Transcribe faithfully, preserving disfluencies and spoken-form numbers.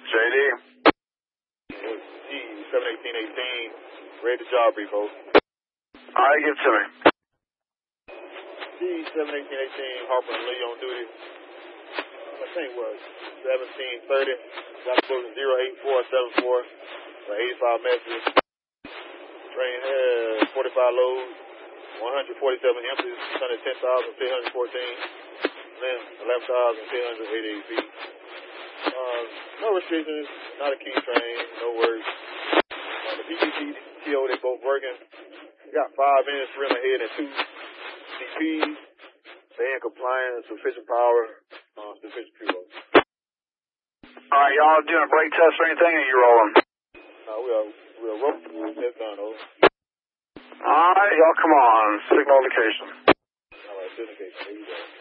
J D. G seven eighteen eighteen, ready to job brief, folks. Alright, give it to me. G seven eighteen eighteen, Harper and Lee on duty. I think it was seventeen thirty. Got booking zero eight four seven four for eighty-five messages. Train had forty-five loads, one hundred forty-seven empties, one hundred ten thousand three hundred fourteen. Length eleven thousand eight hundred eighty-eight feet. Uh, no restrictions, not a key train, no work. Uh, the P P T, T O, they both working. We got five minutes rim ahead and two C Ps. They in compliance, sufficient power, uh, sufficient fuel. Alright, y'all doing a brake test or anything, or you rolling? No, we'll, we'll roll through. That's done, over. Alright, y'all come on. Signal location. Alright, signal location. There you go.